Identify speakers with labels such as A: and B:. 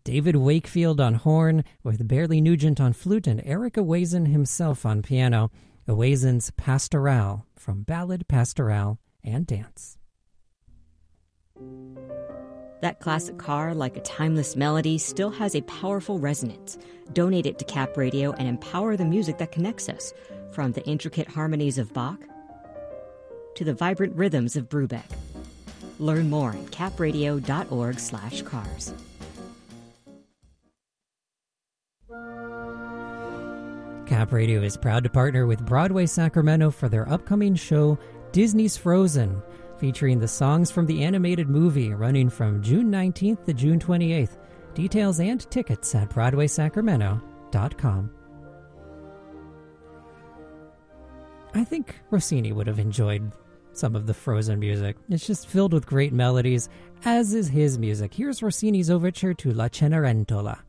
A: David Wakefield on horn, with Barely Nugent on flute and Eric Owazen himself on piano. Owazen's Pastoral from Ballad, Pastoral, and Dance.
B: That classic car, like a timeless melody, still has a powerful resonance. Donate it to Cap Radio and empower the music that connects us, from the intricate harmonies of Bach to the vibrant rhythms of Brubeck. Learn more at capradio.org/cars.
A: Cap Radio is proud to partner with Broadway Sacramento for their upcoming show, Disney's Frozen, featuring the songs from the animated movie, running from June 19th to June 28th. Details and tickets at BroadwaySacramento.com. I think Rossini would have enjoyed some of the Frozen music. It's just filled with great melodies, as is his music. Here's Rossini's overture to La Cenerentola.